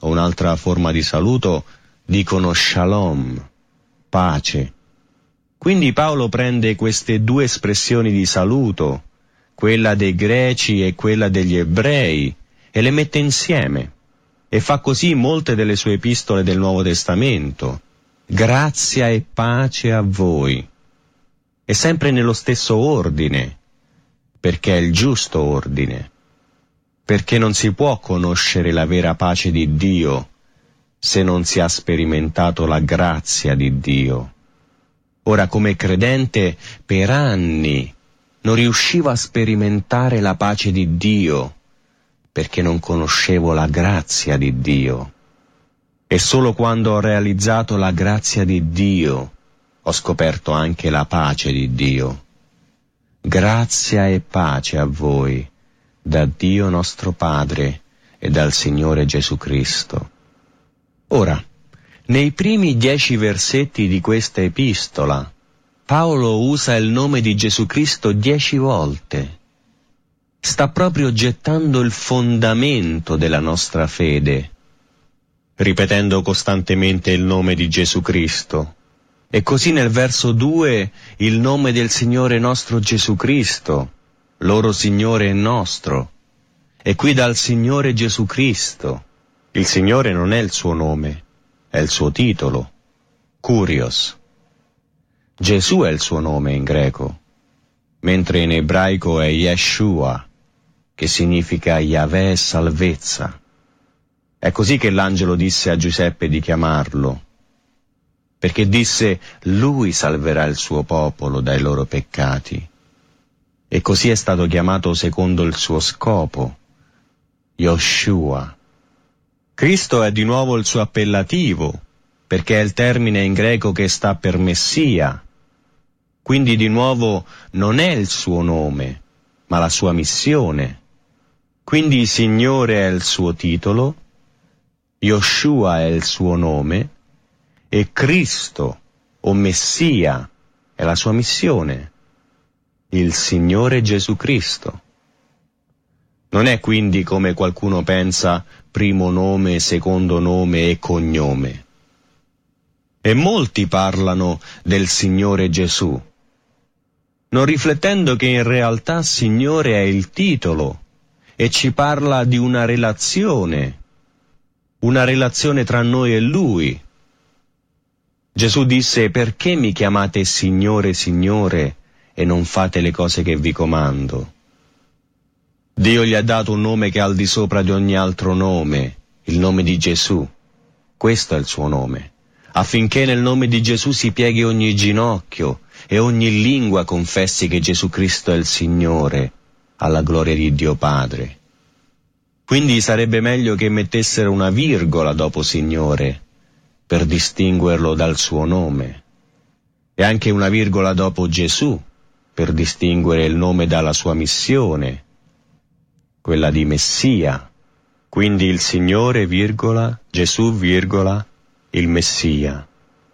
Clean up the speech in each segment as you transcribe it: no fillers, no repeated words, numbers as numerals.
o un'altra forma di saluto, dicono shalom, pace. Quindi Paolo prende queste due espressioni di saluto, quella dei greci e quella degli ebrei, e le mette insieme, e fa così molte delle sue epistole del Nuovo Testamento. Grazia e pace a voi. E sempre nello stesso ordine, perché è il giusto ordine, perché non si può conoscere la vera pace di Dio se non si ha sperimentato la grazia di Dio. Ora, come credente, per anni non riuscivo a sperimentare la pace di Dio, perché non conoscevo la grazia di Dio. E solo quando ho realizzato la grazia di Dio, ho scoperto anche la pace di Dio. Grazia e pace a voi, da Dio nostro Padre e dal Signore Gesù Cristo. Ora, nei primi 10 versetti di questa epistola, Paolo usa il nome di Gesù Cristo 10 volte. Sta proprio gettando il fondamento della nostra fede, ripetendo costantemente il nome di Gesù Cristo. E così nel verso 2 il nome del Signore nostro Gesù Cristo, loro Signore e nostro. E qui dal Signore Gesù Cristo. Il Signore non è il suo nome, è il suo titolo, Kurios. Gesù è il suo nome in greco, mentre in ebraico è Yeshua, che significa Yahweh salvezza. È così che l'angelo disse a Giuseppe di chiamarlo, perché disse: Lui salverà il suo popolo dai loro peccati. E così è stato chiamato secondo il suo scopo, Yoshua. Cristo è di nuovo il suo appellativo, perché è il termine in greco che sta per Messia. Quindi di nuovo non è il suo nome, ma la sua missione. Quindi Signore è il suo titolo, Yoshua è il suo nome, e Cristo, o Messia, è la sua missione, il Signore Gesù Cristo. Non è quindi, come qualcuno pensa, primo nome, secondo nome e cognome. E molti parlano del Signore Gesù, non riflettendo che in realtà Signore è il titolo e ci parla di una relazione tra noi e Lui. Gesù disse: perché mi chiamate Signore, Signore, e non fate le cose che vi comando? Dio gli ha dato un nome che è al di sopra di ogni altro nome, il nome di Gesù. Questo è il suo nome, affinché nel nome di Gesù si pieghi ogni ginocchio e ogni lingua confessi che Gesù Cristo è il Signore, alla gloria di Dio Padre. Quindi sarebbe meglio che mettessero una virgola dopo Signore, per distinguerlo dal suo nome, e anche una virgola dopo Gesù, per distinguere il nome dalla sua missione, quella di Messia. Quindi il Signore, virgola, Gesù, virgola, il Messia.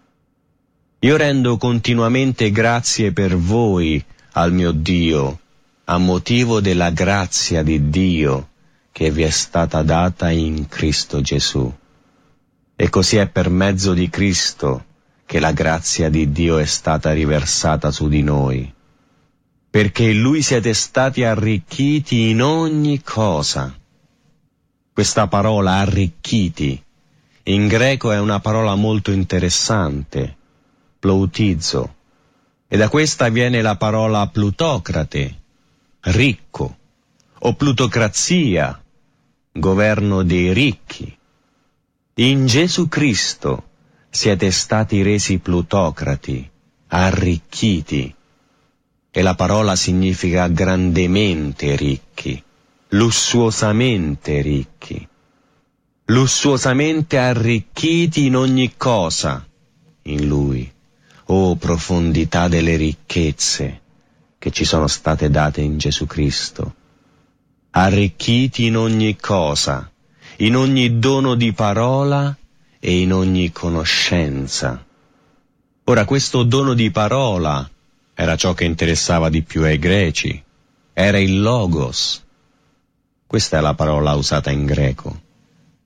Io rendo continuamente grazie per voi al mio Dio, a motivo della grazia di Dio che vi è stata data in Cristo Gesù. E così è per mezzo di Cristo che la grazia di Dio è stata riversata su di noi, perché in Lui siete stati arricchiti in ogni cosa. Questa parola arricchiti in greco è una parola molto interessante, ploutizo, e da questa viene la parola plutocrate, ricco, o plutocrazia, governo dei ricchi. In Gesù Cristo siete stati resi plutocrati, arricchiti, e la parola significa grandemente ricchi, lussuosamente ricchi, lussuosamente arricchiti in ogni cosa in Lui. Oh, profondità delle ricchezze che ci sono state date in Gesù Cristo. Arricchiti in ogni cosa, in ogni dono di parola e in ogni conoscenza. Ora, questo dono di parola era ciò che interessava di più ai greci, era il logos. Questa è la parola usata in greco.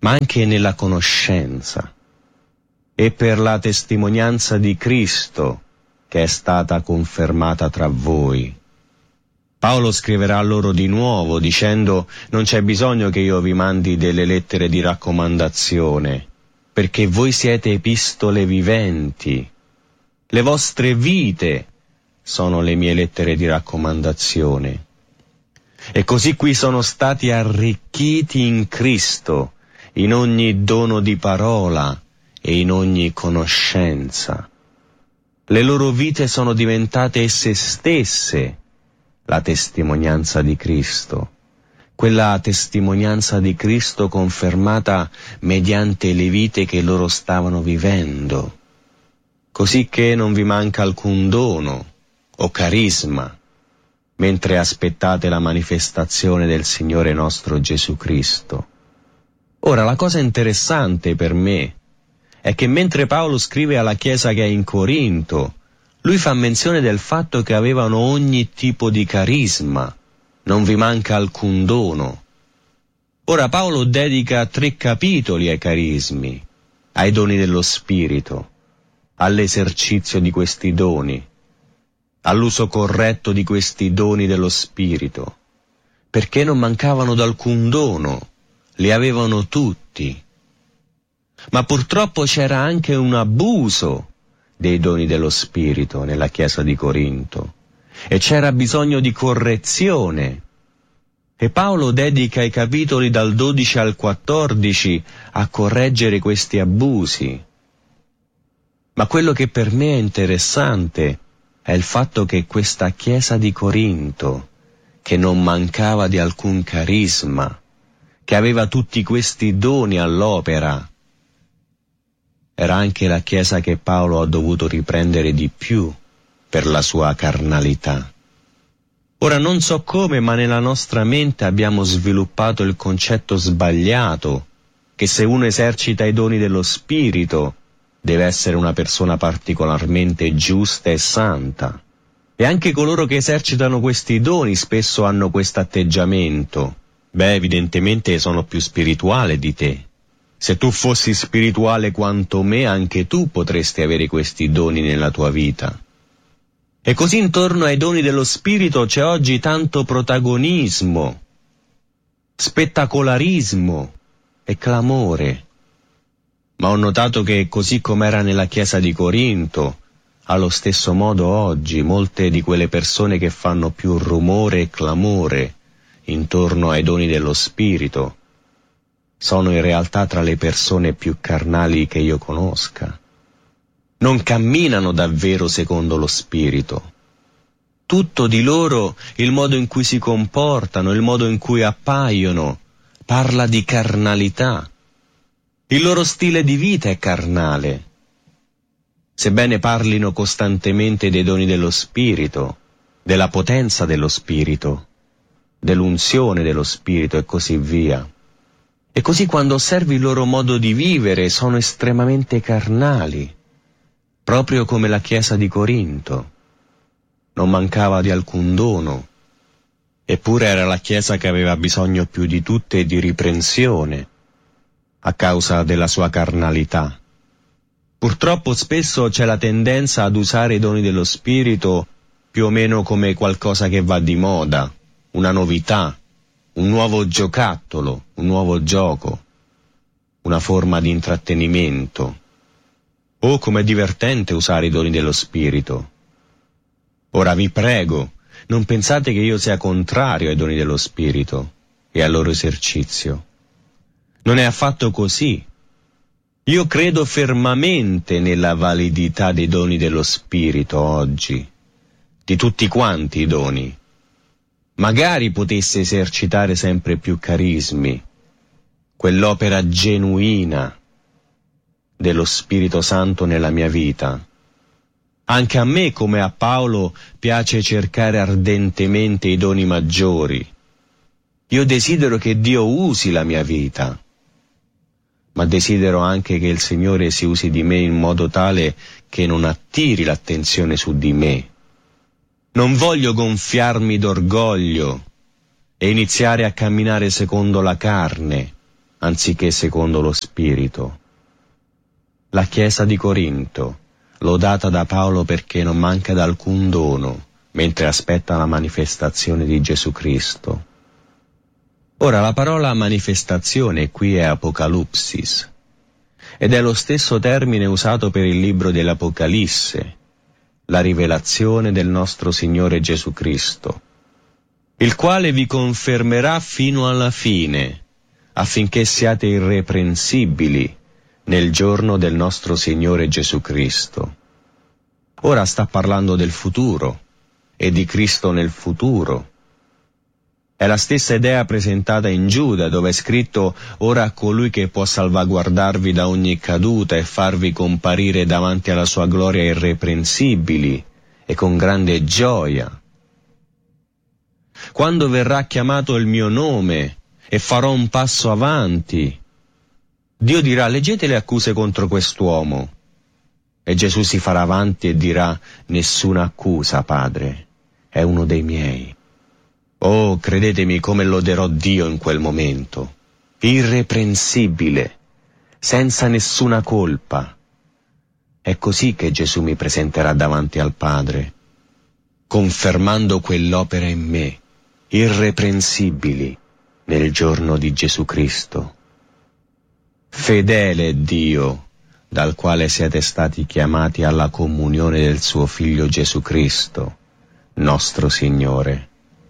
ma anche nella conoscenza, e per la testimonianza di Cristo che è stata confermata tra voi. Paolo scriverà loro di nuovo dicendo: non c'è bisogno che io vi mandi delle lettere di raccomandazione, perché voi siete epistole viventi. Le vostre vite sono le mie lettere di raccomandazione. E così qui sono stati arricchiti in Cristo, in ogni dono di parola e in ogni conoscenza. Le loro vite sono diventate esse stesse la testimonianza di Cristo, quella testimonianza di Cristo confermata mediante le vite che loro stavano vivendo, così che non vi manca alcun dono o carisma, mentre aspettate la manifestazione del Signore nostro Gesù Cristo. Ora, la cosa interessante per me è che mentre Paolo scrive alla chiesa che è in Corinto, lui fa menzione del fatto che avevano ogni tipo di carisma, non vi manca alcun dono. Ora Paolo dedica 3 capitoli ai carismi, ai doni dello Spirito, all'esercizio di questi doni, all'uso corretto di questi doni dello Spirito, perché non mancavano d'alcun dono, li avevano tutti. Ma purtroppo c'era anche un abuso dei doni dello Spirito nella chiesa di Corinto, e c'era bisogno di correzione. E Paolo dedica i capitoli dal 12 al 14 a correggere questi abusi. Ma quello che per me è interessante è il fatto che questa chiesa di Corinto, che non mancava di alcun carisma, che aveva tutti questi doni all'opera, era anche la chiesa che Paolo ha dovuto riprendere di più per la sua carnalità. Ora non so come, ma nella nostra mente abbiamo sviluppato il concetto sbagliato che se uno esercita i doni dello Spirito deve essere una persona particolarmente giusta e santa. E anche coloro che esercitano questi doni spesso hanno questo atteggiamento: beh, evidentemente sono più spirituale di te. Se tu fossi spirituale quanto me, anche tu potresti avere questi doni nella tua vita. E così intorno ai doni dello Spirito c'è oggi tanto protagonismo, spettacolarismo e clamore. Ma ho notato che così come era nella chiesa di Corinto, allo stesso modo oggi molte di quelle persone che fanno più rumore e clamore intorno ai doni dello Spirito sono in realtà tra le persone più carnali che io conosca. Non camminano davvero secondo lo Spirito. Tutto di loro, il modo in cui si comportano, il modo in cui appaiono, parla di carnalità. Il loro stile di vita è carnale. Sebbene parlino costantemente dei doni dello Spirito, della potenza dello Spirito, dell'unzione dello Spirito e così via. E così quando osservi il loro modo di vivere sono estremamente carnali, proprio come la chiesa di Corinto. Non mancava di alcun dono, eppure era la chiesa che aveva bisogno più di tutte di riprensione, a causa della sua carnalità. Purtroppo spesso c'è la tendenza ad usare i doni dello Spirito più o meno come qualcosa che va di moda, una novità, un nuovo giocattolo, un nuovo gioco, una forma di intrattenimento. Oh, com'è divertente usare i doni dello Spirito! Ora vi prego, non pensate che io sia contrario ai doni dello Spirito e al loro esercizio. Non è affatto così. Io credo fermamente nella validità dei doni dello Spirito oggi, di tutti quanti i doni. Magari potesse esercitare sempre più carismi, quell'opera genuina dello Spirito Santo nella mia vita. Anche a me, come a Paolo, piace cercare ardentemente i doni maggiori. Io desidero che Dio usi la mia vita, ma desidero anche che il Signore si usi di me in modo tale che non attiri l'attenzione su di me. Non voglio gonfiarmi d'orgoglio e iniziare a camminare secondo la carne, anziché secondo lo Spirito. La Chiesa di Corinto, lodata da Paolo perché non manca d'alcun dono, mentre aspetta la manifestazione di Gesù Cristo. Ora la parola manifestazione qui è Apocalipsis, ed è lo stesso termine usato per il libro dell'Apocalisse, la rivelazione del nostro Signore Gesù Cristo, il quale vi confermerà fino alla fine, affinché siate irreprensibili nel giorno del nostro Signore Gesù Cristo. Ora sta parlando del futuro e di Cristo nel futuro. È la stessa idea presentata in Giuda, dove è scritto: ora a colui che può salvaguardarvi da ogni caduta e farvi comparire davanti alla sua gloria irreprensibili e con grande gioia. Quando verrà chiamato il mio nome e farò un passo avanti, Dio dirà: leggete le accuse contro quest'uomo. E Gesù si farà avanti e dirà: nessuna accusa, Padre, è uno dei miei. Oh, credetemi come loderò Dio in quel momento, irreprensibile, senza nessuna colpa. È così che Gesù mi presenterà davanti al Padre, confermando quell'opera in me, irreprensibili, nel giorno di Gesù Cristo. Fedele è Dio, dal quale siete stati chiamati alla comunione del suo Figlio Gesù Cristo, nostro Signore.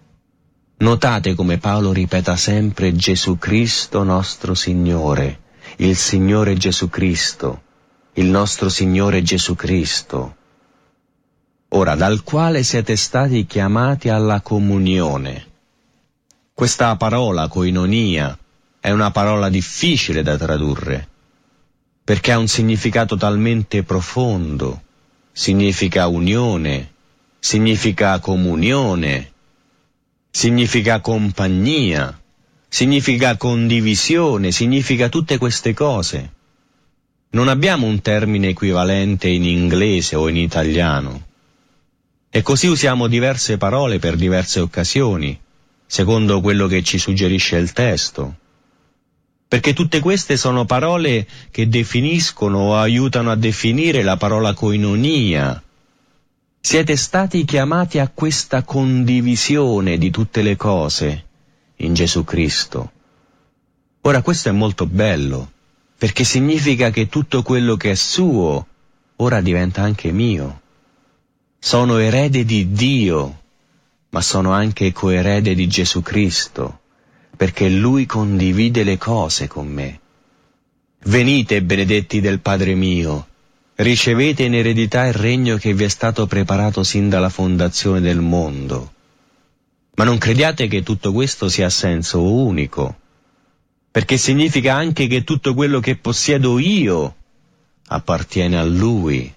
Notate come Paolo ripeta sempre Gesù Cristo nostro Signore, il Signore Gesù Cristo, il nostro Signore Gesù Cristo. Ora, dal quale siete stati chiamati alla comunione. Questa parola, koinonia, è una parola difficile da tradurre, perché ha un significato talmente profondo. Significa unione, significa comunione, significa compagnia, significa condivisione, significa tutte queste cose. Non abbiamo un termine equivalente in inglese o in italiano. E così usiamo diverse parole per diverse occasioni, secondo quello che ci suggerisce il testo. Perché tutte queste sono parole che definiscono o aiutano a definire la parola koinonia. Siete stati chiamati a questa condivisione di tutte le cose in Gesù Cristo. Ora questo è molto bello, perché significa che tutto quello che è suo ora diventa anche mio. Sono erede di Dio, ma sono anche coerede di Gesù Cristo, perché Lui condivide le cose con me. Venite, benedetti del Padre mio, ricevete in eredità il regno che vi è stato preparato sin dalla fondazione del mondo. Ma non crediate che tutto questo sia a senso unico, perché significa anche che tutto quello che possiedo io appartiene a Lui.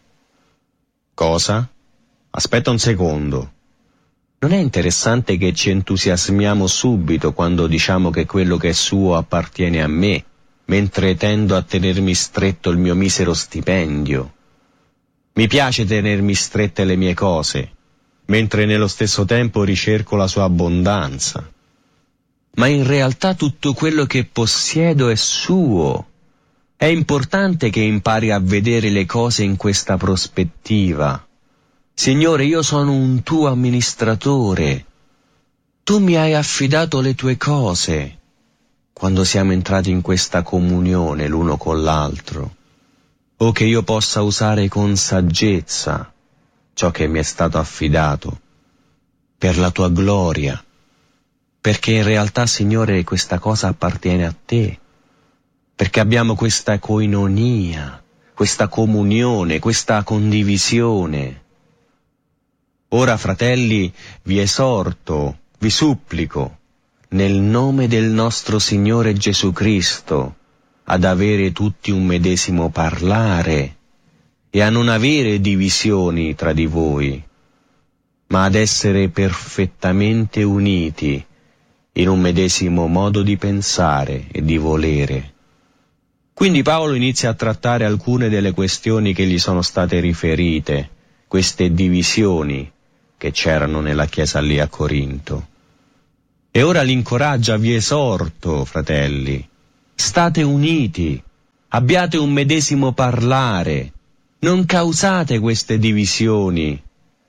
Cosa? Aspetta un secondo. Non è interessante che ci entusiasmiamo subito quando diciamo che quello che è suo appartiene a me, mentre tendo a tenermi stretto il mio misero stipendio? Mi piace tenermi strette le mie cose, mentre nello stesso tempo ricerco la sua abbondanza. Ma in realtà tutto quello che possiedo è suo. È importante che impari a vedere le cose in questa prospettiva. Signore, io sono un tuo amministratore. Tu mi hai affidato le tue cose quando siamo entrati in questa comunione l'uno con l'altro. O che io possa usare con saggezza ciò che mi è stato affidato per la tua gloria, perché in realtà, Signore, questa cosa appartiene a te, perché abbiamo questa koinonia, questa comunione, questa condivisione. Ora, fratelli, vi esorto, vi supplico, nel nome del nostro Signore Gesù Cristo, ad avere tutti un medesimo parlare e a non avere divisioni tra di voi, ma ad essere perfettamente uniti in un medesimo modo di pensare e di volere. Quindi Paolo inizia a trattare alcune delle questioni che gli sono state riferite, queste divisioni che c'erano nella chiesa lì a Corinto. E ora li incoraggia: vi esorto, fratelli, State uniti, abbiate un medesimo parlare, non causate queste divisioni.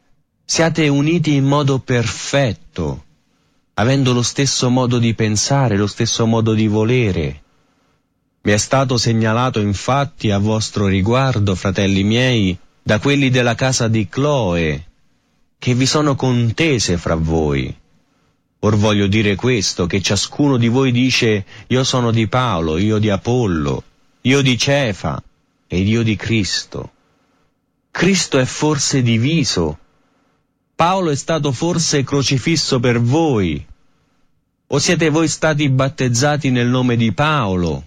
Siate uniti in modo perfetto, avendo lo stesso modo di pensare, lo stesso modo di volere. Mi è stato segnalato infatti a vostro riguardo, fratelli miei, da quelli della casa di Cloe, che vi sono contese fra voi. Or voglio dire questo, che ciascuno di voi dice: io sono di Paolo, io di Apollo, io di Cefa ed io di Cristo. Cristo è forse diviso? Paolo è stato forse crocifisso per voi? O siete voi stati battezzati nel nome di Paolo?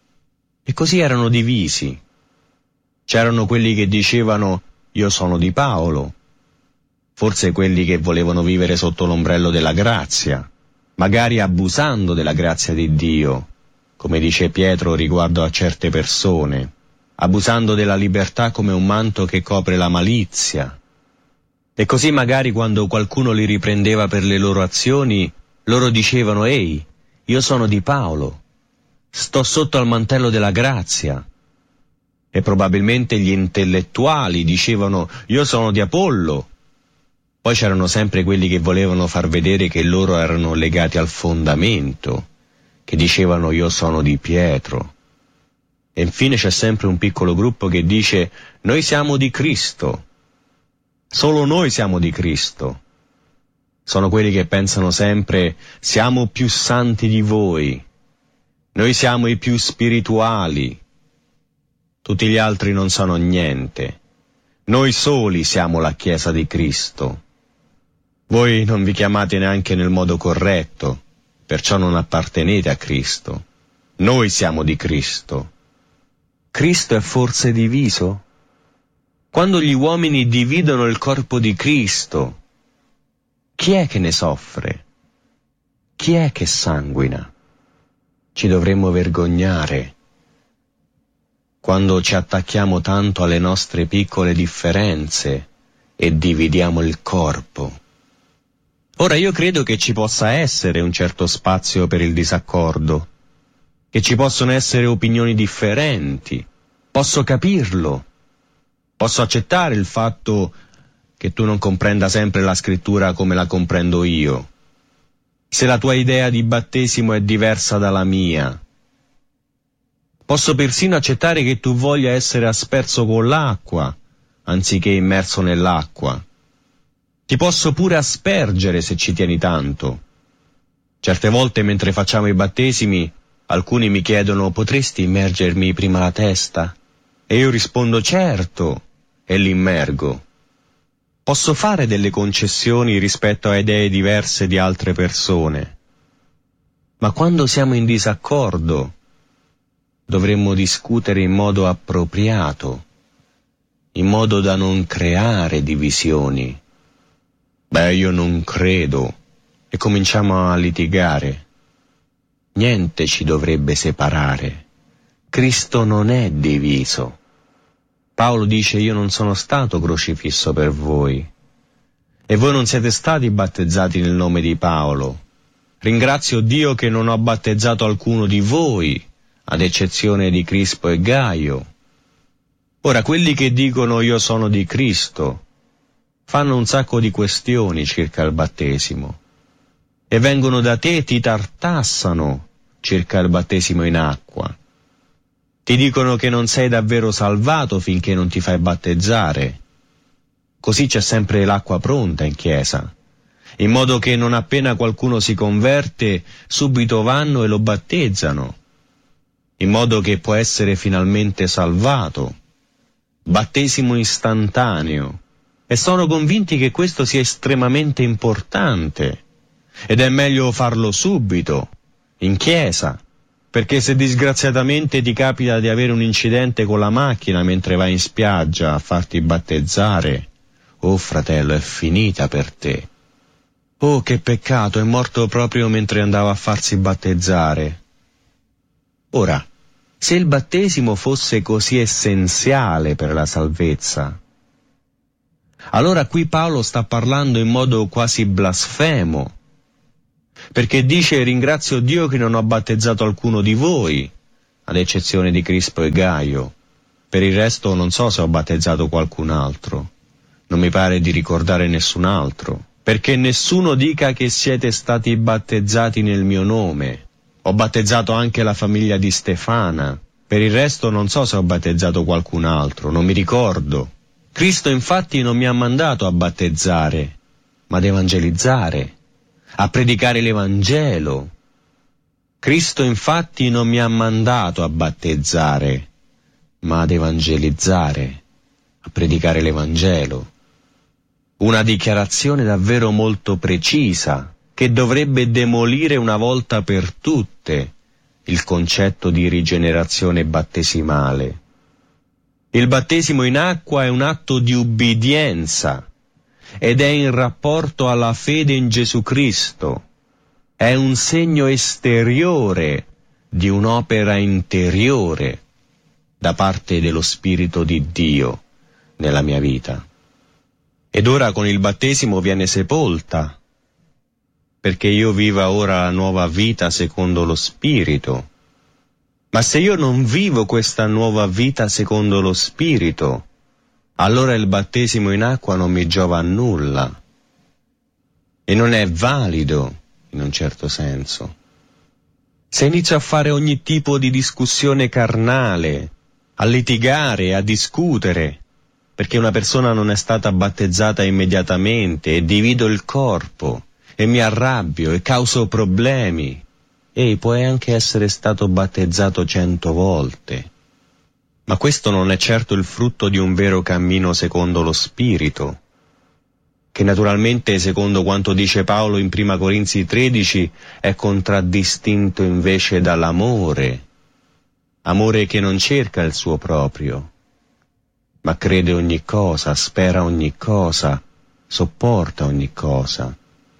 E così erano divisi. C'erano quelli che dicevano: io sono di Paolo. Forse quelli che volevano vivere sotto l'ombrello della grazia, magari abusando della grazia di Dio, come dice Pietro riguardo a certe persone, abusando della libertà come un manto che copre la malizia. E così magari quando qualcuno li riprendeva per le loro azioni, loro dicevano: ehi, io sono di Paolo, sto sotto al mantello della grazia. E probabilmente gli intellettuali dicevano: io sono di Apollo. Poi c'erano sempre quelli che volevano far vedere che loro erano legati al fondamento, che dicevano: io sono di Pietro. E infine c'è sempre un piccolo gruppo che dice: noi siamo di Cristo. Solo noi siamo di Cristo. Sono quelli che pensano sempre: siamo più santi di voi. Noi siamo i più spirituali. Tutti gli altri non sono niente. Noi soli siamo la Chiesa di Cristo. Voi non vi chiamate neanche nel modo corretto, perciò non appartenete a Cristo. Noi siamo di Cristo. Cristo è forse diviso? Quando gli uomini dividono il corpo di Cristo, chi è che ne soffre? Chi è che sanguina? Ci dovremmo vergognare quando ci attacchiamo tanto alle nostre piccole differenze e dividiamo il corpo. Ora io credo che ci possa essere un certo spazio per il disaccordo, che ci possono essere opinioni differenti, posso capirlo, posso accettare il fatto che tu non comprenda sempre la scrittura come la comprendo io, se la tua idea di battesimo è diversa dalla mia. Posso persino accettare che tu voglia essere asperso con l'acqua, anziché immerso nell'acqua. Ti posso pure aspergere se ci tieni tanto. Certe volte mentre facciamo i battesimi, alcuni mi chiedono: potresti immergermi prima la testa? E io rispondo: certo, e li immergo. Posso fare delle concessioni rispetto a idee diverse di altre persone. Ma quando siamo in disaccordo, dovremmo discutere in modo appropriato, in modo da non creare divisioni. Beh, io non credo, e cominciamo a litigare. Niente ci dovrebbe separare. Cristo non è diviso. Paolo dice: io non sono stato crocifisso per voi. E voi non siete stati battezzati nel nome di Paolo. Ringrazio Dio che non ho battezzato alcuno di voi, ad eccezione di Crispo e Gaio. Ora, quelli che dicono io sono di Cristo fanno un sacco di questioni circa il battesimo e vengono da te e ti tartassano circa il battesimo in acqua. Ti dicono che non sei davvero salvato finché non ti fai battezzare. Così c'è sempre l'acqua pronta in chiesa, in modo che non appena qualcuno si converte, subito vanno e lo battezzano, in modo che può essere finalmente salvato. Battesimo istantaneo. E sono convinti che questo sia estremamente importante. Ed è meglio farlo subito, in chiesa, perché se disgraziatamente ti capita di avere un incidente con la macchina mentre vai in spiaggia a farti battezzare, oh fratello, è finita per te. Oh, che peccato, è morto proprio mentre andava a farsi battezzare. Ora, se il battesimo fosse così essenziale per la salvezza, allora qui Paolo sta parlando in modo quasi blasfemo, perché dice: ringrazio Dio che non ho battezzato alcuno di voi, ad eccezione di Crispo e Gaio. Per il resto non so se ho battezzato qualcun altro. Non mi pare di ricordare nessun altro, perché nessuno dica che siete stati battezzati nel mio nome. Ho battezzato anche la famiglia di Stefana. Per il resto non so se ho battezzato qualcun altro, non mi ricordo. Cristo infatti non mi ha mandato a battezzare, ma ad evangelizzare, a predicare l'Evangelo. Cristo infatti non mi ha mandato a battezzare, ma ad evangelizzare, a predicare l'Evangelo. Una dichiarazione davvero molto precisa, che dovrebbe demolire una volta per tutte il concetto di rigenerazione battesimale. Il battesimo in acqua è un atto di ubbidienza ed è in rapporto alla fede in Gesù Cristo. È un segno esteriore di un'opera interiore da parte dello Spirito di Dio nella mia vita. Ed ora con il battesimo viene sepolta, perché io viva ora la nuova vita secondo lo Spirito. Ma se io non vivo questa nuova vita secondo lo Spirito, allora il battesimo in acqua non mi giova a nulla e non è valido in un certo senso. Se inizio a fare ogni tipo di discussione carnale, a litigare, a discutere, perché una persona non è stata battezzata immediatamente e divido il corpo e mi arrabbio e causo problemi, e puoi anche essere stato battezzato 100 volte. Ma questo non è certo il frutto di un vero cammino secondo lo Spirito, che naturalmente, secondo quanto dice Paolo in 1 Corinzi 13, è contraddistinto invece dall'amore, amore che non cerca il suo proprio, ma crede ogni cosa, spera ogni cosa, sopporta ogni cosa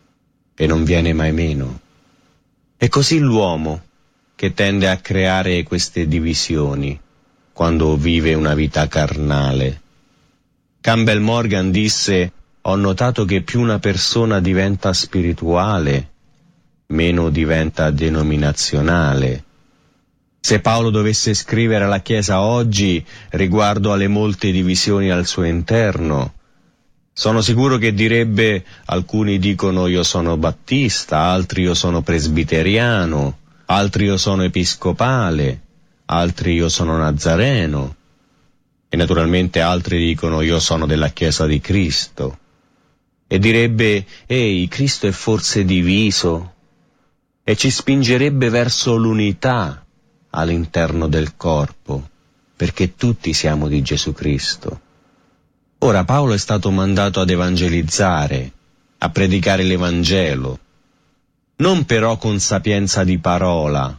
e non viene mai meno. È così l'uomo che tende a creare queste divisioni quando vive una vita carnale. Campbell Morgan disse: ho notato che più una persona diventa spirituale, meno diventa denominazionale. Se Paolo dovesse scrivere alla Chiesa oggi riguardo alle molte divisioni al suo interno, sono sicuro che direbbe: alcuni dicono io sono battista, altri io sono presbiteriano, altri io sono episcopale, altri io sono nazareno, e naturalmente altri dicono io sono della Chiesa di Cristo. E direbbe: ehi, Cristo è forse diviso? E ci spingerebbe verso l'unità all'interno del corpo, perché tutti siamo di Gesù Cristo. Ora Paolo è stato mandato ad evangelizzare, a predicare l'Evangelo, non però con sapienza di parola,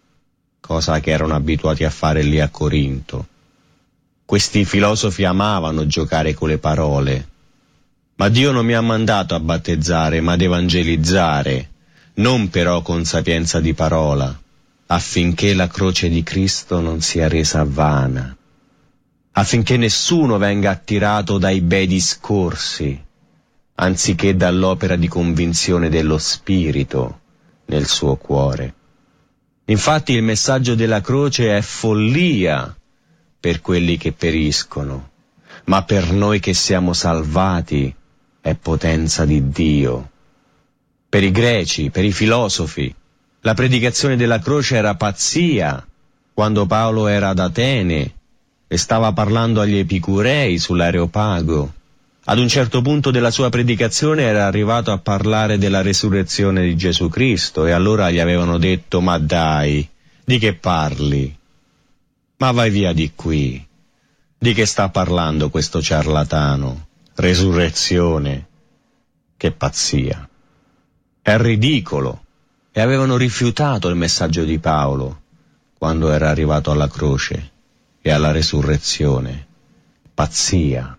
cosa che erano abituati a fare lì a Corinto. Questi filosofi amavano giocare con le parole, ma Dio non mi ha mandato a battezzare, ma ad evangelizzare, non però con sapienza di parola, affinché la croce di Cristo non sia resa vana, affinché nessuno venga attirato dai bei discorsi, anziché dall'opera di convinzione dello Spirito nel suo cuore. Infatti il messaggio della croce è follia per quelli che periscono, ma per noi che siamo salvati è potenza di Dio. Per i greci, per i filosofi, la predicazione della croce era pazzia. Quando Paolo era ad Atene e stava parlando agli epicurei sull'Areopago, ad un certo punto della sua predicazione era arrivato a parlare della resurrezione di Gesù Cristo, e allora gli avevano detto: ma dai, di che parli? Ma vai via di qui. Di che sta parlando questo ciarlatano? Resurrezione? Che pazzia! È ridicolo. E avevano rifiutato il messaggio di Paolo quando era arrivato alla croce e alla resurrezione. Pazzia.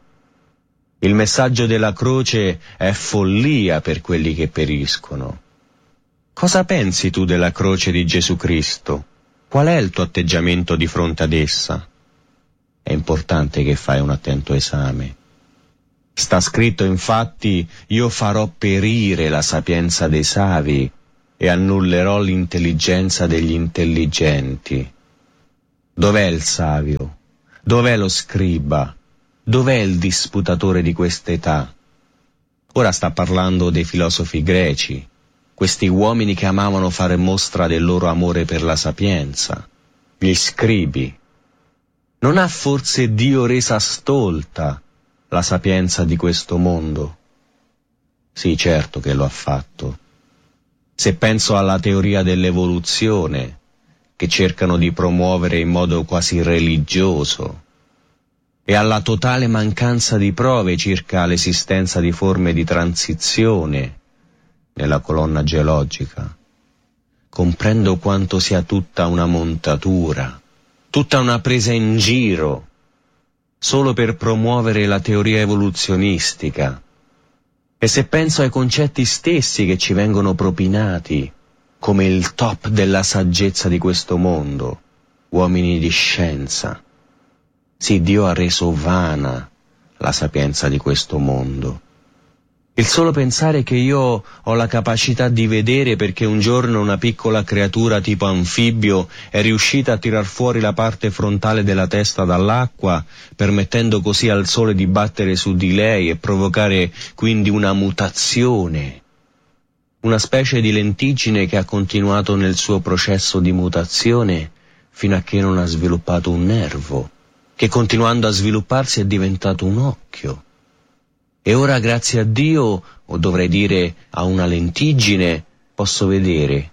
Il messaggio della croce è follia per quelli che periscono. Cosa pensi tu della croce di Gesù Cristo? Qual è il tuo atteggiamento di fronte ad essa? È importante che fai un attento esame. Sta scritto infatti: io farò perire la sapienza dei savi e annullerò l'intelligenza degli intelligenti. Dov'è il savio? Dov'è lo scriba? Dov'è il disputatore di quest'età? Ora sta parlando dei filosofi greci, questi uomini che amavano fare mostra del loro amore per la sapienza, gli scribi. Non ha forse Dio resa stolta la sapienza di questo mondo? Sì, certo che lo ha fatto. Se penso alla teoria dell'evoluzione, che cercano di promuovere in modo quasi religioso, e alla totale mancanza di prove circa l'esistenza di forme di transizione nella colonna geologica, comprendo quanto sia tutta una montatura, tutta una presa in giro, solo per promuovere la teoria evoluzionistica. E se penso ai concetti stessi che ci vengono propinati come il top della saggezza di questo mondo, uomini di scienza. Sì, Dio ha reso vana la sapienza di questo mondo. Il solo pensare che io ho la capacità di vedere perché un giorno una piccola creatura tipo anfibio è riuscita a tirar fuori la parte frontale della testa dall'acqua, permettendo così al sole di battere su di lei e provocare quindi una mutazione, una specie di lentiggine che ha continuato nel suo processo di mutazione fino a che non ha sviluppato un nervo, che continuando a svilupparsi è diventato un occhio. E ora, grazie a Dio, o dovrei dire a una lentiggine, posso vedere.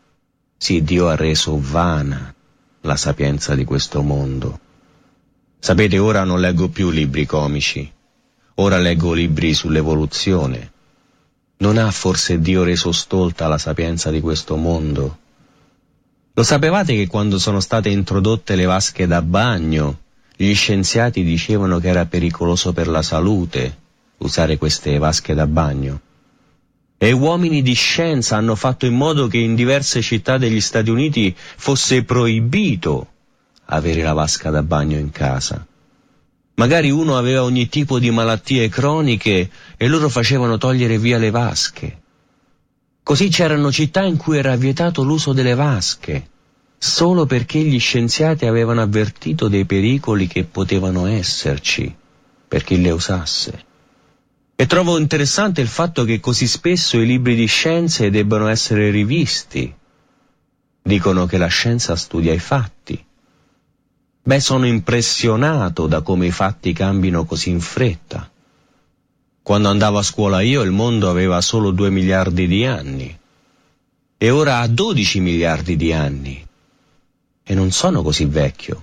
Sì, Dio ha reso vana la sapienza di questo mondo. Sapete, ora non leggo più libri comici, ora leggo libri sull'evoluzione. Non ha forse Dio reso stolta la sapienza di questo mondo? Lo sapevate che quando sono state introdotte le vasche da bagno, gli scienziati dicevano che era pericoloso per la salute usare queste vasche da bagno? E uomini di scienza hanno fatto in modo che in diverse città degli Stati Uniti fosse proibito avere la vasca da bagno in casa. Magari uno aveva ogni tipo di malattie croniche e loro facevano togliere via le vasche. Così c'erano città in cui era vietato l'uso delle vasche, solo perché gli scienziati avevano avvertito dei pericoli che potevano esserci per chi le usasse. E trovo interessante il fatto che così spesso i libri di scienze debbano essere rivisti. Dicono che la scienza studia i fatti. Beh, sono impressionato da come i fatti cambino così in fretta. Quando andavo a scuola io il mondo aveva solo 2 miliardi di anni. E ora ha 12 miliardi di anni. E non sono così vecchio.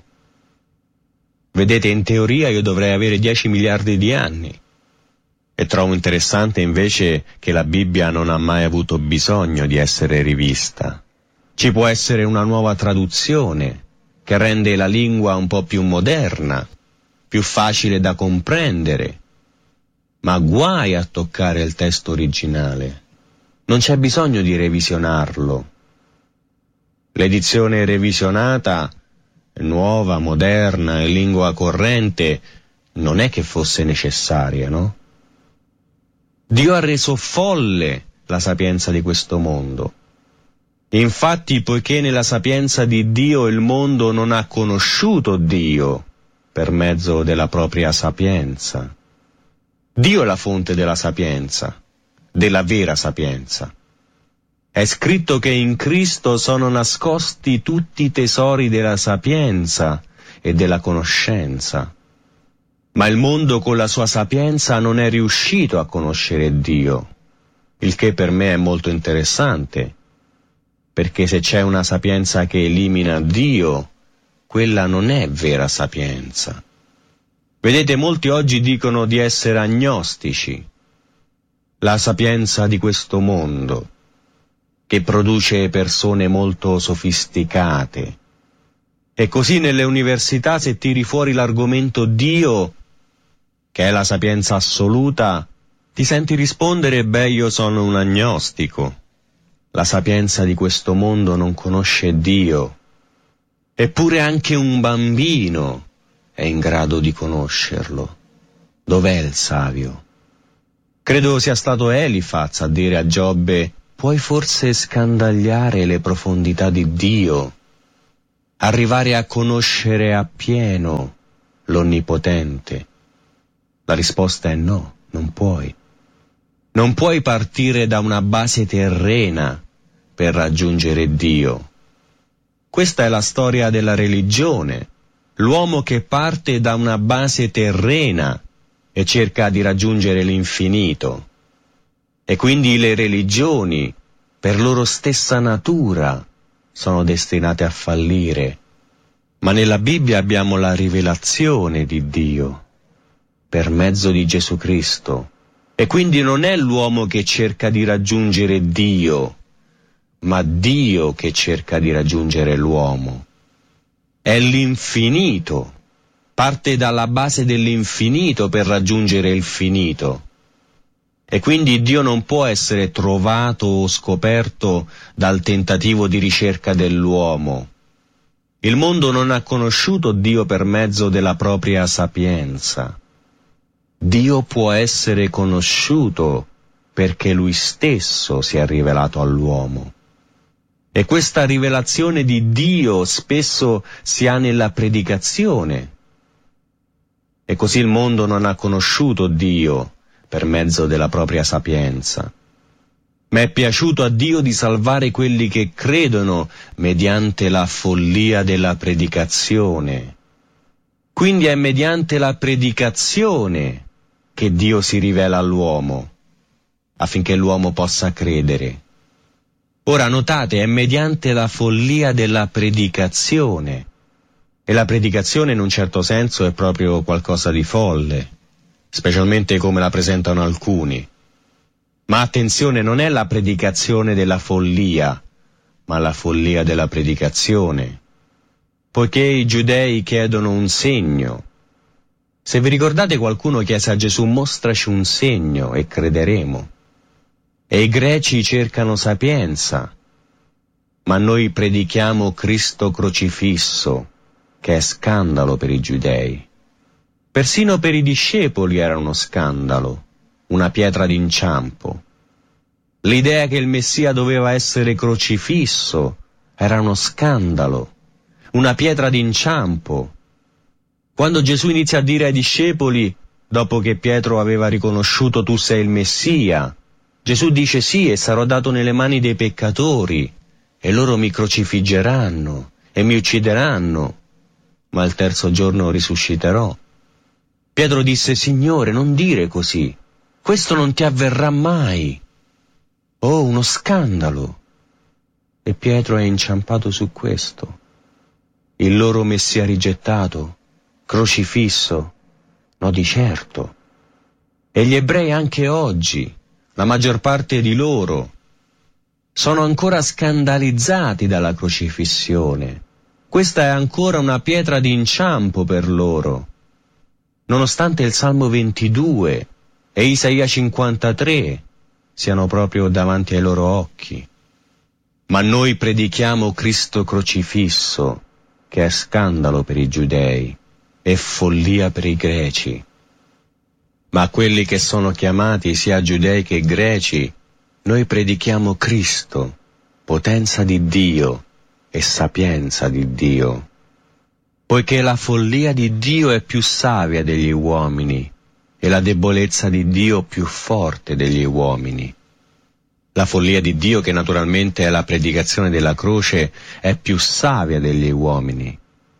Vedete, in teoria io dovrei avere 10 miliardi di anni. E trovo interessante invece che la Bibbia non ha mai avuto bisogno di essere rivista. Ci può essere una nuova traduzione che rende la lingua un po' più moderna, più facile da comprendere, ma guai a toccare il testo originale. Non c'è bisogno di revisionarlo. L'edizione revisionata, nuova, moderna, in lingua corrente, non è che fosse necessaria, no? Dio ha reso folle la sapienza di questo mondo. Infatti, poiché nella sapienza di Dio il mondo non ha conosciuto Dio per mezzo della propria sapienza. Dio è la fonte della sapienza, della vera sapienza. È scritto che in Cristo sono nascosti tutti i tesori della sapienza e della conoscenza. Ma il mondo con la sua sapienza non è riuscito a conoscere Dio, il che per me è molto interessante, perché se c'è una sapienza che elimina Dio, quella non è vera sapienza. Vedete, molti oggi dicono di essere agnostici. La sapienza di questo mondo, che produce persone molto sofisticate. E così nelle università, se tiri fuori l'argomento Dio, che è la sapienza assoluta, ti senti rispondere: beh, io sono un agnostico. La sapienza di questo mondo non conosce Dio. Eppure anche un bambino è in grado di conoscerlo. Dov'è il savio? Credo sia stato Elifaz a dire a Giobbe: puoi forse scandagliare le profondità di Dio? arrivare a conoscere appieno l'Onnipotente? La risposta è no, non puoi. Non puoi partire da una base terrena per raggiungere Dio. Questa è la storia della religione, l'uomo che parte da una base terrena e cerca di raggiungere l'infinito. E quindi le religioni, per loro stessa natura, sono destinate a fallire. Ma nella Bibbia abbiamo la rivelazione di Dio, per mezzo di Gesù Cristo. E quindi non è l'uomo che cerca di raggiungere Dio, ma Dio che cerca di raggiungere l'uomo. È l'infinito, parte dalla base dell'infinito per raggiungere il finito. E quindi Dio non può essere trovato o scoperto dal tentativo di ricerca dell'uomo. Il mondo non ha conosciuto Dio per mezzo della propria sapienza. Dio può essere conosciuto perché Lui stesso si è rivelato all'uomo. E questa rivelazione di Dio spesso si ha nella predicazione. E così il mondo non ha conosciuto Dio per mezzo della propria sapienza. Ma è piaciuto a Dio di salvare quelli che credono mediante la follia della predicazione. Quindi è mediante la predicazione che Dio si rivela all'uomo, affinché l'uomo possa credere. Ora notate, è mediante la follia della predicazione. E la predicazione in un certo senso è proprio qualcosa di folle, specialmente come la presentano alcuni. Ma attenzione, non è la predicazione della follia, ma la follia della predicazione. Poiché i giudei chiedono un segno. Se vi ricordate, qualcuno chiese a Gesù: mostraci un segno e crederemo. E i greci cercano sapienza, ma noi predichiamo Cristo crocifisso, che è scandalo per i giudei. Persino per i discepoli era uno scandalo, una pietra d'inciampo. L'idea che il Messia doveva essere crocifisso era uno scandalo, una pietra d'inciampo. Quando Gesù inizia a dire ai discepoli, dopo che Pietro aveva riconosciuto tu sei il Messia, Gesù dice sì, e sarò dato nelle mani dei peccatori, e loro mi crocifiggeranno e mi uccideranno, ma il terzo giorno risusciterò. Pietro disse: Signore, non dire così, questo non ti avverrà mai. Oh, uno scandalo! E Pietro è inciampato su questo. Il loro Messia rigettato, crocifisso, no di certo. E gli ebrei anche oggi, la maggior parte di loro, sono ancora scandalizzati dalla crocifissione. Questa è ancora una pietra d'inciampo per loro. Nonostante il Salmo 22 e Isaia 53 siano proprio davanti ai loro occhi. Ma noi predichiamo Cristo crocifisso, che è scandalo per i giudei e follia per i greci. Ma a quelli che sono chiamati, sia giudei che greci, noi predichiamo Cristo, potenza di Dio e sapienza di Dio. Poiché la follia di Dio è più savia degli uomini e la debolezza di Dio più forte degli uomini. La follia di Dio, che naturalmente è la predicazione della croce, è più savia degli uomini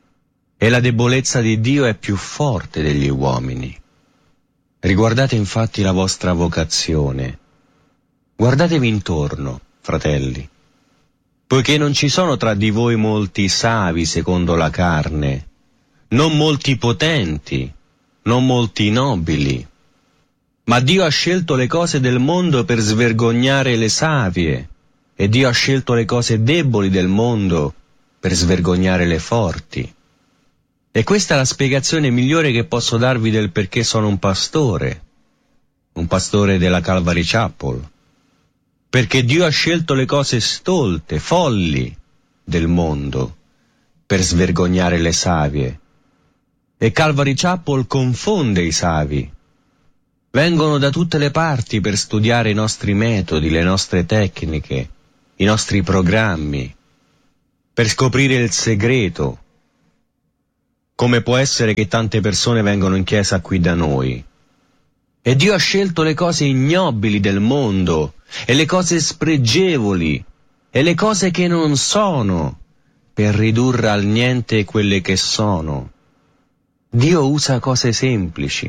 e la debolezza di Dio è più forte degli uomini. Riguardate infatti la vostra vocazione. Guardatevi intorno, fratelli, poiché non ci sono tra di voi molti savi secondo la carne, non molti potenti, non molti nobili. Ma Dio ha scelto le cose del mondo per svergognare le savie, e Dio ha scelto le cose deboli del mondo per svergognare le forti. E questa è la spiegazione migliore che posso darvi del perché sono un pastore della Calvary Chapel. Perché Dio ha scelto le cose stolte, folli del mondo per svergognare le savie. E Calvary Chapel confonde i savi. Vengono da tutte le parti per studiare i nostri metodi, le nostre tecniche, i nostri programmi. per scoprire il segreto. Come può essere che tante persone vengono in chiesa qui da noi? E Dio ha scelto le cose ignobili del mondo, e le cose spregevoli, e le cose che non sono, per ridurre al niente quelle che sono. Dio usa cose semplici,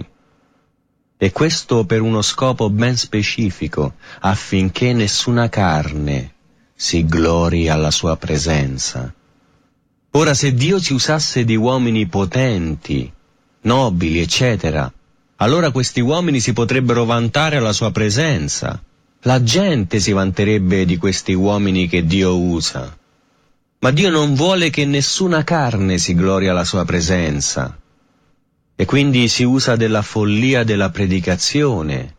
e questo per uno scopo ben specifico, affinché nessuna carne si glori alla sua presenza. Ora, se Dio si usasse di uomini potenti, nobili, eccetera, allora questi uomini si potrebbero vantare alla sua presenza. La gente si vanterebbe di questi uomini che Dio usa. Ma Dio non vuole che nessuna carne si glori alla sua presenza. E quindi si usa della follia della predicazione.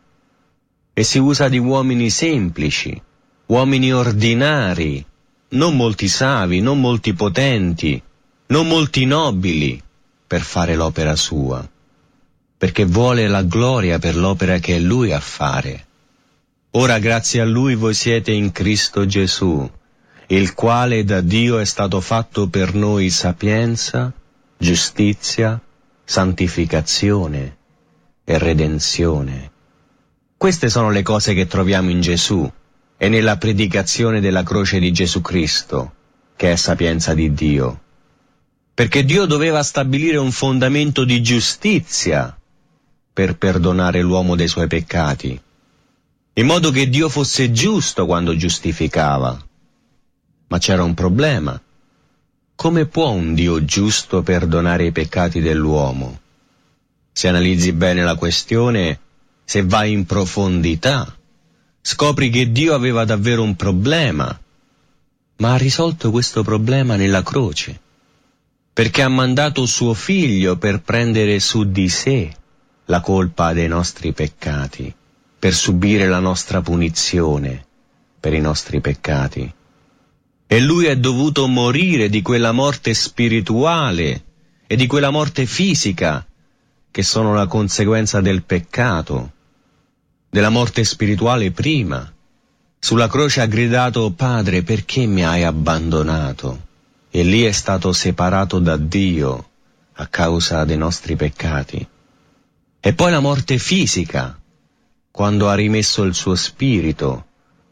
E si usa di uomini semplici, uomini ordinari, non molti savi, non molti potenti, non molti nobili, per fare l'opera sua, perché vuole la gloria per l'opera che è Lui a fare. Ora grazie a Lui voi siete in Cristo Gesù, il quale da Dio è stato fatto per noi sapienza, giustizia, santificazione e redenzione. Queste sono le cose che troviamo in Gesù e nella predicazione della croce di Gesù Cristo, che è sapienza di Dio. Perché Dio doveva stabilire un fondamento di giustizia per perdonare l'uomo dei suoi peccati, in modo che Dio fosse giusto quando giustificava. Ma c'era un problema. Come può un Dio giusto perdonare i peccati dell'uomo? Se analizzi bene la questione, se vai in profondità, scopri che Dio aveva davvero un problema, ma ha risolto questo problema nella croce, perché ha mandato suo figlio per prendere su di sé la colpa dei nostri peccati, per subire la nostra punizione per i nostri peccati. E lui è dovuto morire di quella morte spirituale e di quella morte fisica che sono la conseguenza del peccato, della morte spirituale prima. Sulla croce ha gridato: Padre, perché mi hai abbandonato? E lì è stato separato da Dio a causa dei nostri peccati. E poi la morte fisica, quando ha rimesso il suo spirito,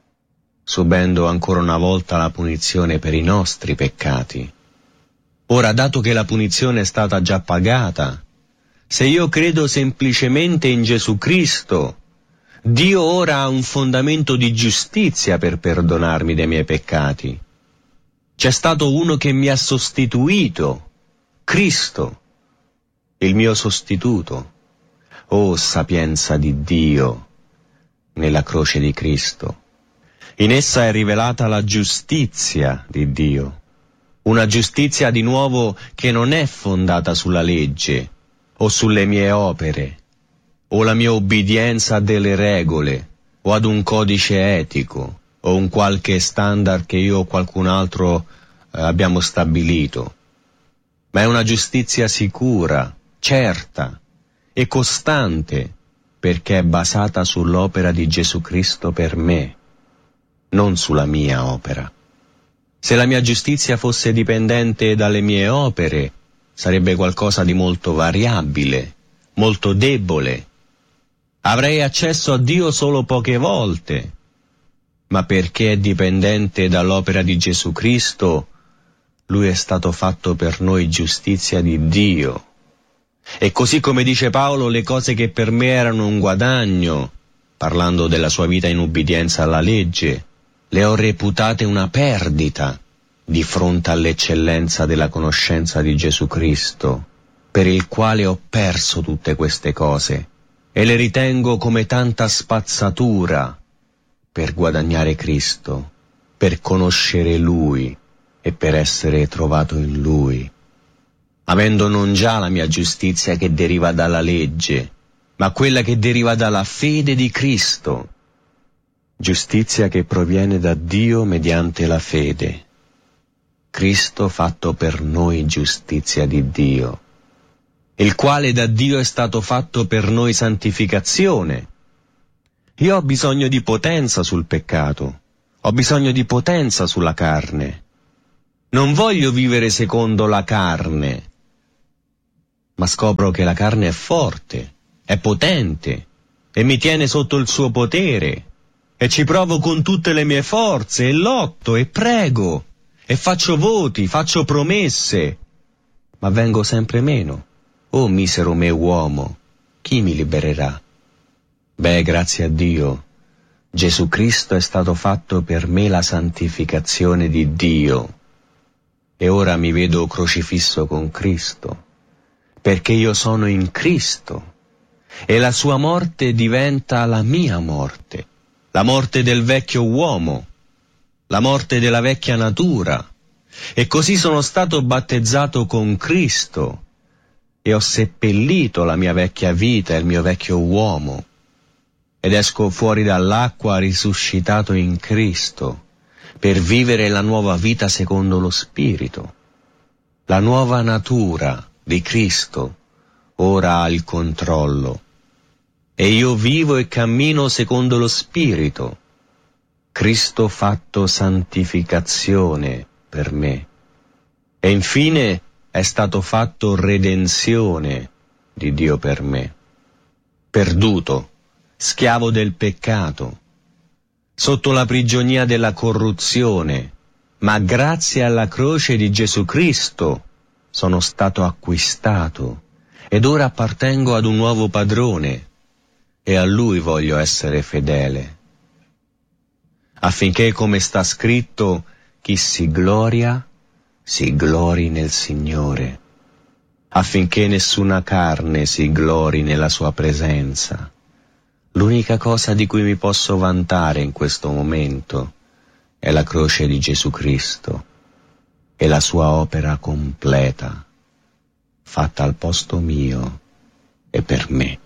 subendo ancora una volta la punizione per i nostri peccati. Ora, dato che la punizione è stata già pagata, se io credo semplicemente in Gesù Cristo, Dio ora ha un fondamento di giustizia per perdonarmi dei miei peccati. C'è stato uno che mi ha sostituito, Cristo, il mio sostituto. Oh, sapienza di Dio nella croce di Cristo. In essa è rivelata la giustizia di Dio, una giustizia di nuovo che non è fondata sulla legge o sulle mie opere o la mia obbedienza a delle regole o ad un codice etico o un qualche standard che io o qualcun altro abbiamo stabilito, ma è una giustizia sicura, certa e costante, perché è basata sull'opera di Gesù Cristo per me, non sulla mia opera. Se la mia giustizia fosse dipendente dalle mie opere, sarebbe qualcosa di molto variabile, molto debole. Avrei accesso a Dio solo poche volte, ma perché è dipendente dall'opera di Gesù Cristo, Lui è stato fatto per noi giustizia di Dio. E così come dice Paolo, le cose che per me erano un guadagno, parlando della sua vita in ubbidienza alla legge, le ho reputate una perdita di fronte all'eccellenza della conoscenza di Gesù Cristo, per il quale ho perso tutte queste cose e le ritengo come tanta spazzatura per guadagnare Cristo, per conoscere Lui e per essere trovato in Lui, avendo non già la mia giustizia che deriva dalla legge, ma quella che deriva dalla fede di Cristo, giustizia che proviene da Dio mediante la fede. Cristo fatto per noi giustizia di Dio, il quale da Dio è stato fatto per noi santificazione. Io ho bisogno di potenza sul peccato, ho bisogno di potenza sulla carne, Non voglio vivere secondo la carne, ma scopro che la carne è forte, è potente e mi tiene sotto il suo potere e ci provo con tutte le mie forze e lotto e prego e faccio voti, faccio promesse, ma vengo sempre meno. Oh misero me uomo, chi mi libererà? Beh, grazie a Dio, Gesù Cristo è stato fatto per me la santificazione di Dio e ora mi vedo crocifisso con Cristo, perché io sono in Cristo e la sua morte diventa la mia morte, la morte del vecchio uomo, la morte della vecchia natura, e così sono stato battezzato con Cristo e ho seppellito la mia vecchia vita e il mio vecchio uomo ed esco fuori dall'acqua risuscitato in Cristo per vivere la nuova vita secondo lo Spirito. La nuova natura di Cristo ora ha il controllo e io vivo e cammino secondo lo Spirito. Cristo fatto santificazione per me e infine è stato fatto redenzione di Dio per me. Perduto, schiavo del peccato, sotto la prigionia della corruzione, ma grazie alla croce di Gesù Cristo sono stato acquistato ed ora appartengo ad un nuovo padrone e a Lui voglio essere fedele, affinché, come sta scritto, chi si glori nel Signore, affinché nessuna carne si glori nella sua presenza. L'unica cosa di cui mi posso vantare in questo momento è la croce di Gesù Cristo e la sua opera completa, fatta al posto mio e per me.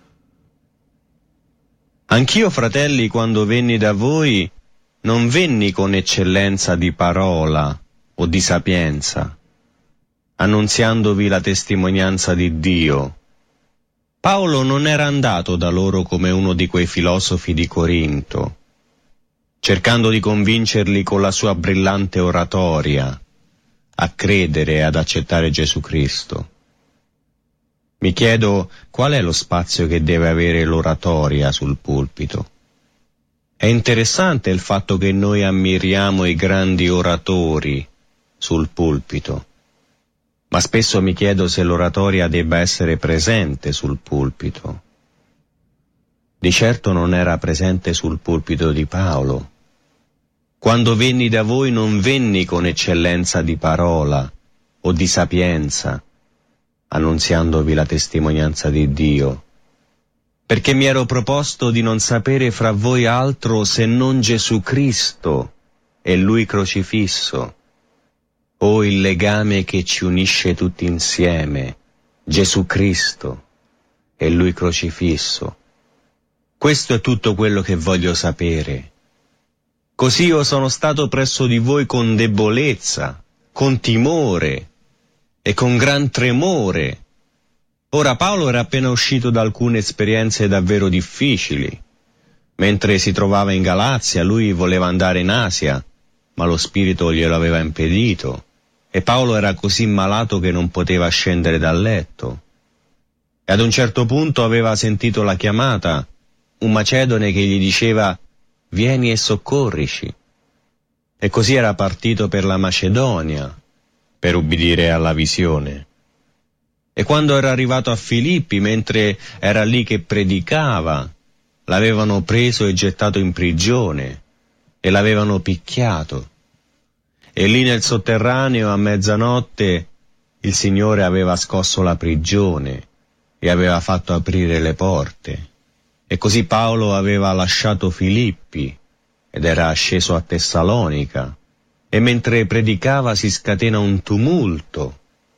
Anch'io, fratelli, quando venni da voi, non venni con eccellenza di parola o di sapienza, annunziandovi la testimonianza di Dio. Paolo non era andato da loro come uno di quei filosofi di Corinto, cercando di convincerli con la sua brillante oratoria a credere e ad accettare Gesù Cristo. Mi chiedo qual è lo spazio che deve avere l'oratoria sul pulpito. È interessante il fatto che noi ammiriamo i grandi oratori sul pulpito, ma spesso mi chiedo se l'oratoria debba essere presente sul pulpito. Di certo non era presente sul pulpito di Paolo. Quando venni da voi non venni con eccellenza di parola o di sapienza, annunziandovi la testimonianza di Dio, perché mi ero proposto di non sapere fra voi altro se non Gesù Cristo e Lui crocifisso. Oh, il legame che ci unisce tutti insieme, Gesù Cristo e Lui crocifisso. Questo è tutto quello che voglio sapere. Così io sono stato presso di voi con debolezza, con timore e con gran tremore. Ora Paolo era appena uscito da alcune esperienze davvero difficili. Mentre si trovava in Galazia, lui voleva andare in Asia, ma lo spirito glielo aveva impedito. E Paolo era così malato che non poteva scendere dal letto. E ad un certo punto aveva sentito la chiamata, un macedone che gli diceva: vieni e soccorrici. E così era partito per la Macedonia, per ubbidire alla visione. E quando era arrivato a Filippi, mentre era lì che predicava, l'avevano preso e gettato in prigione e l'avevano picchiato. E lì nel sotterraneo a mezzanotte il Signore aveva scosso la prigione e aveva fatto aprire le porte. E così Paolo aveva lasciato Filippi ed era sceso a Tessalonica. E mentre predicava si scatena un tumulto.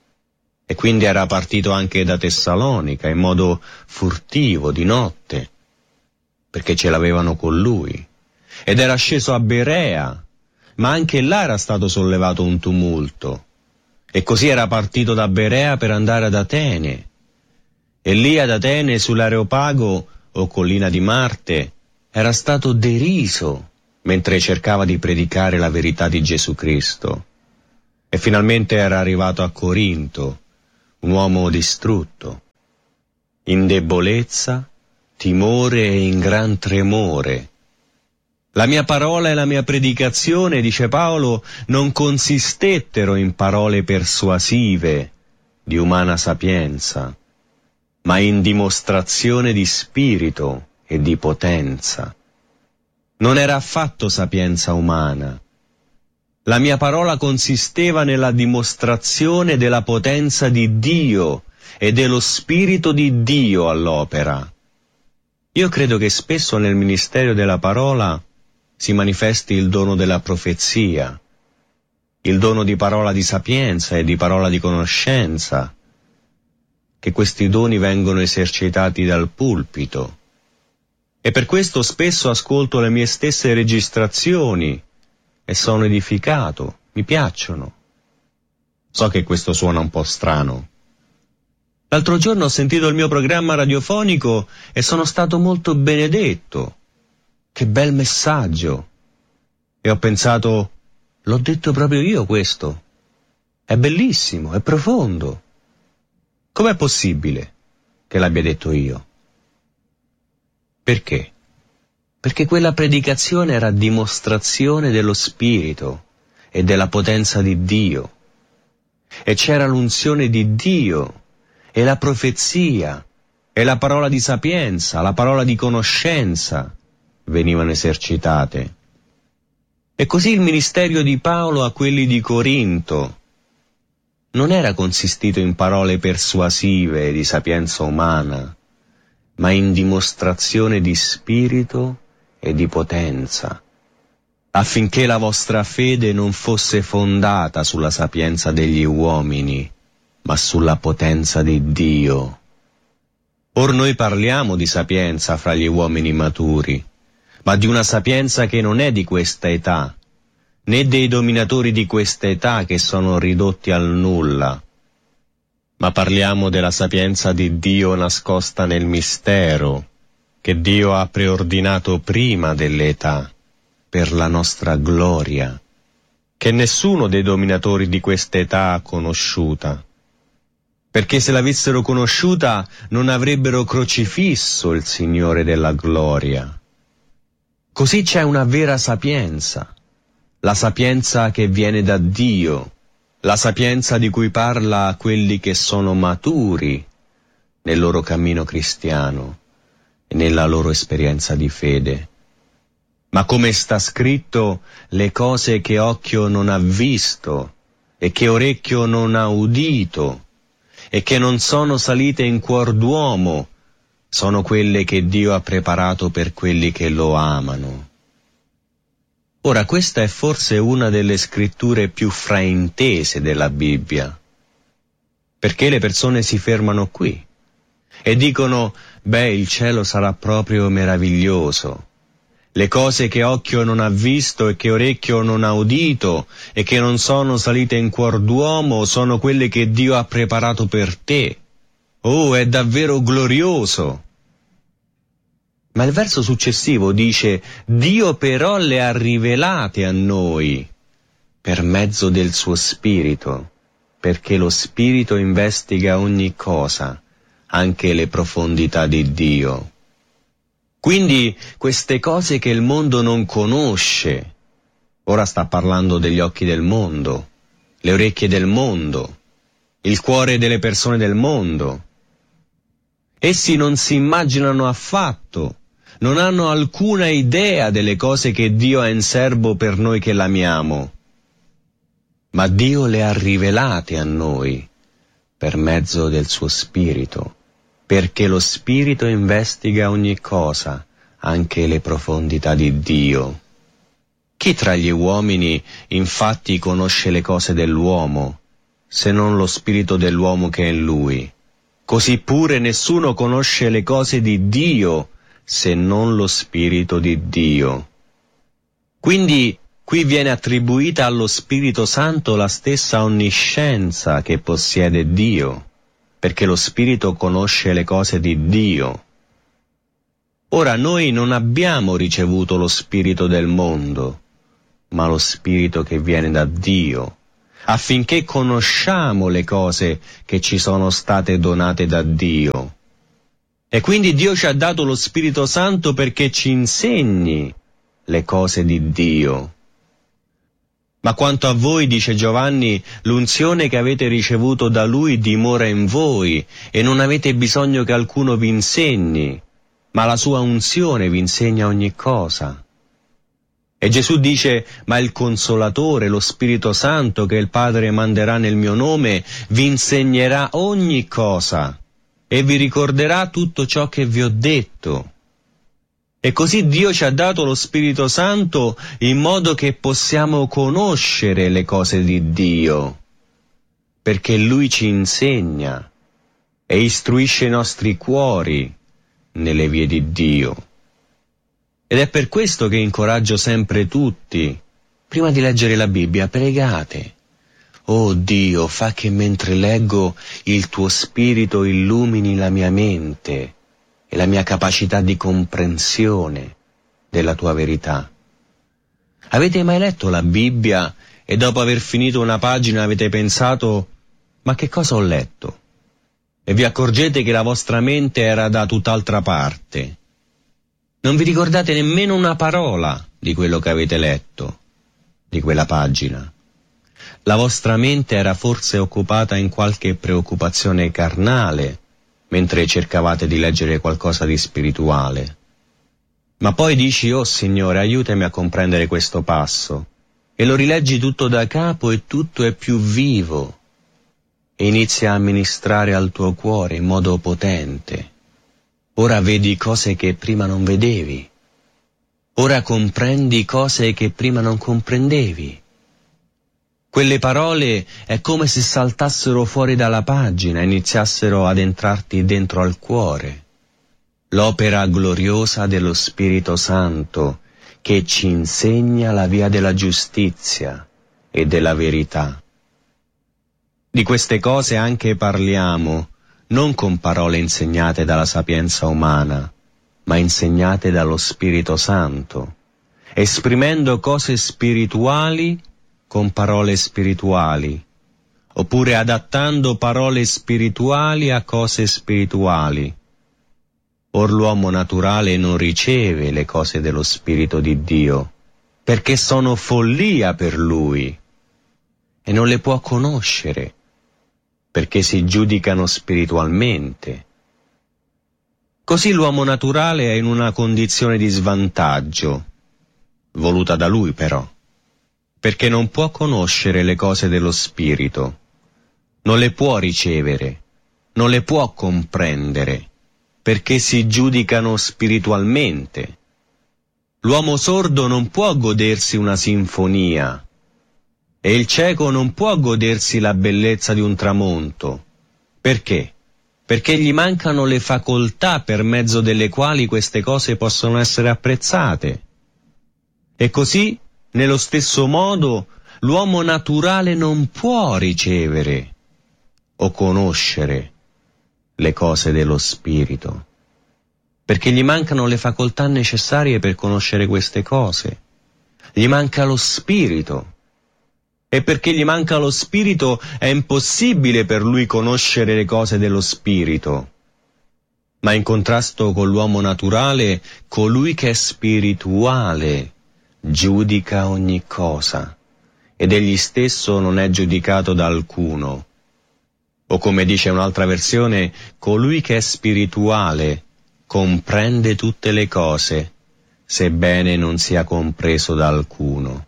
E quindi era partito anche da Tessalonica in modo furtivo, di notte, perché ce l'avevano con lui. Ed era sceso a Berea, ma anche là era stato sollevato un tumulto. E così era partito da Berea per andare ad Atene. E lì ad Atene, sull'Areopago, o collina di Marte, era stato deriso mentre cercava di predicare la verità di Gesù Cristo. e finalmente era arrivato a Corinto, un uomo distrutto, in debolezza, timore e in gran tremore. La mia parola e la mia predicazione, dice Paolo, non consistettero in parole persuasive di umana sapienza, ma in dimostrazione di spirito e di potenza. Non era affatto sapienza umana. La mia parola consisteva nella dimostrazione della potenza di Dio e dello Spirito di Dio all'opera. Io credo che spesso nel ministero della parola si manifesti il dono della profezia, il dono di parola di sapienza e di parola di conoscenza, che questi doni vengono esercitati dal pulpito. E per questo spesso ascolto le mie stesse registrazioni e sono edificato, mi piacciono. So che questo suona un po' strano. L'altro giorno ho sentito il mio programma radiofonico e sono stato molto benedetto. Che bel messaggio! E ho pensato, l'ho detto proprio io questo. È bellissimo, è profondo. Com'è possibile che l'abbia detto io? Perché? Perché quella predicazione era dimostrazione dello Spirito e della potenza di Dio. E c'era l'unzione di Dio, e la profezia, e la parola di sapienza, la parola di conoscenza venivano esercitate. E così il ministero di Paolo a quelli di Corinto non era consistito in parole persuasive di sapienza umana, ma in dimostrazione di spirito e di potenza, affinché la vostra fede non fosse fondata sulla sapienza degli uomini, ma sulla potenza di Dio. Or noi parliamo di sapienza fra gli uomini maturi, ma di una sapienza che non è di questa età, né dei dominatori di questa età che sono ridotti al nulla, ma parliamo della sapienza di Dio nascosta nel mistero, che Dio ha preordinato prima dell'età, per la nostra gloria, che nessuno dei dominatori di questa età ha conosciuta, perché se l'avessero conosciuta non avrebbero crocifisso il Signore della gloria. Così c'è una vera sapienza, la sapienza che viene da Dio, la sapienza di cui parla quelli che sono maturi nel loro cammino cristiano e nella loro esperienza di fede. Ma come sta scritto, le cose che occhio non ha visto e che orecchio non ha udito e che non sono salite in cuor d'uomo, sono quelle che Dio ha preparato per quelli che lo amano. Ora, questa è forse una delle scritture più fraintese della Bibbia, perché le persone si fermano qui e dicono, il cielo sarà proprio meraviglioso. Le cose che occhio non ha visto e che orecchio non ha udito e che non sono salite in cuor d'uomo sono quelle che Dio ha preparato per te. Oh, è davvero glorioso! Ma il verso successivo dice, Dio però le ha rivelate a noi per mezzo del suo Spirito, perché lo Spirito investiga ogni cosa, anche le profondità di Dio. Quindi queste cose che il mondo non conosce, ora sta parlando degli occhi del mondo, le orecchie del mondo, il cuore delle persone del mondo. Essi non si immaginano affatto, non hanno alcuna idea delle cose che Dio ha in serbo per noi che l'amiamo, ma Dio le ha rivelate a noi per mezzo del suo Spirito, perché lo Spirito investiga ogni cosa, anche le profondità di Dio. Chi tra gli uomini infatti conosce le cose dell'uomo, se non lo spirito dell'uomo che è in lui? Così pure nessuno conosce le cose di Dio, se non lo Spirito di Dio. Quindi qui viene attribuita allo Spirito Santo la stessa onniscienza che possiede Dio, perché lo Spirito conosce le cose di Dio. Ora noi non abbiamo ricevuto lo spirito del mondo, ma lo Spirito che viene da Dio, affinché conosciamo le cose che ci sono state donate da Dio. E quindi Dio ci ha dato lo Spirito Santo perché ci insegni le cose di Dio. Ma quanto a voi, dice Giovanni, l'unzione che avete ricevuto da Lui dimora in voi e non avete bisogno che alcuno vi insegni, ma la sua unzione vi insegna ogni cosa. E Gesù dice, ma il Consolatore, lo Spirito Santo che il Padre manderà nel mio nome, vi insegnerà ogni cosa e vi ricorderà tutto ciò che vi ho detto. E così Dio ci ha dato lo Spirito Santo in modo che possiamo conoscere le cose di Dio, perché Lui ci insegna e istruisce i nostri cuori nelle vie di Dio. Ed è per questo che incoraggio sempre tutti, prima di leggere la Bibbia, pregate. Oh Dio, fa che mentre leggo il tuo Spirito illumini la mia mente e la mia capacità di comprensione della tua verità. Avete mai letto la Bibbia e dopo aver finito una pagina avete pensato, ma che cosa ho letto? E vi accorgete che la vostra mente era da tutt'altra parte. Non vi ricordate nemmeno una parola di quello che avete letto, di quella pagina. La vostra mente era forse occupata in qualche preoccupazione carnale, mentre cercavate di leggere qualcosa di spirituale. Ma poi dici, oh Signore, aiutami a comprendere questo passo, e lo rileggi tutto da capo e tutto è più vivo, e inizia a ministrare al tuo cuore in modo potente. Ora vedi cose che prima non vedevi. Ora comprendi cose che prima non comprendevi. Quelle parole è come se saltassero fuori dalla pagina e iniziassero ad entrarti dentro al cuore. L'opera gloriosa dello Spirito Santo che ci insegna la via della giustizia e della verità. Di queste cose anche parliamo, non con parole insegnate dalla sapienza umana, ma insegnate dallo Spirito Santo, esprimendo cose spirituali con parole spirituali, oppure adattando parole spirituali a cose spirituali. Or l'uomo naturale non riceve le cose dello Spirito di Dio, perché sono follia per lui, e non le può conoscere, perché si giudicano spiritualmente. Così l'uomo naturale è in una condizione di svantaggio, voluta da lui però, perché non può conoscere le cose dello Spirito, non le può ricevere, non le può comprendere, perché si giudicano spiritualmente. L'uomo sordo non può godersi una sinfonia, e il cieco non può godersi la bellezza di un tramonto. Perché? Perché gli mancano le facoltà per mezzo delle quali queste cose possono essere apprezzate. E così, nello stesso modo, l'uomo naturale non può ricevere o conoscere le cose dello Spirito, perché gli mancano le facoltà necessarie per conoscere queste cose. Gli manca lo Spirito. E perché gli manca lo Spirito è impossibile per lui conoscere le cose dello Spirito. Ma in contrasto con l'uomo naturale, colui che è spirituale giudica ogni cosa, ed egli stesso non è giudicato da alcuno. O come dice un'altra versione, colui che è spirituale comprende tutte le cose, sebbene non sia compreso da alcuno.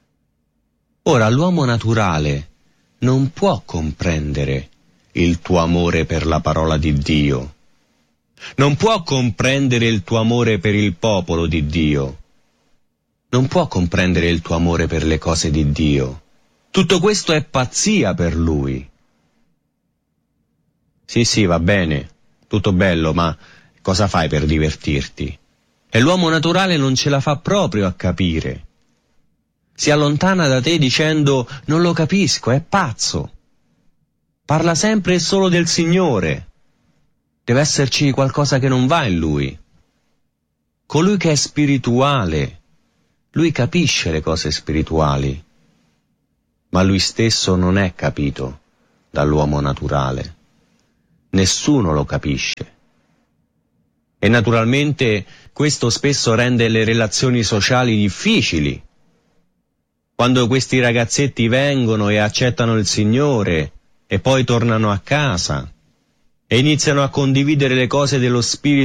Ora l'uomo naturale non può comprendere il tuo amore per la parola di Dio, non può comprendere il tuo amore per il popolo di Dio, non può comprendere il tuo amore per le cose di Dio. Tutto questo è pazzia per lui. Sì, va bene, tutto bello, ma cosa fai per divertirti? E l'uomo naturale non ce la fa proprio a capire. Si allontana da te dicendo non lo capisco, è pazzo. Parla sempre e solo del Signore. Deve esserci qualcosa che non va in lui. Colui che è spirituale, lui capisce le cose spirituali. ma lui stesso non è capito dall'uomo naturale. Nessuno lo capisce. E naturalmente questo spesso rende le relazioni sociali difficili. Quando questi ragazzetti vengono e accettano il Signore e poi tornano a casa e iniziano a condividere le cose dello Spirito